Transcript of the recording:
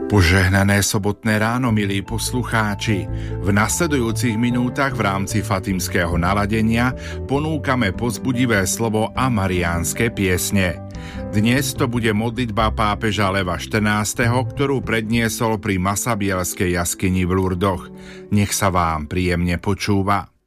Požehnané sobotné ráno, milí poslucháči. V nasledujúcich minútach v rámci fatimského naladenia ponúkame povzbudivé slovo a mariánske piesne. Dnes to bude modlitba pápeža Leva XIV., ktorú predniesol pri Masabielskej jaskyni v Lurdoch. Nech sa vám príjemne počúva.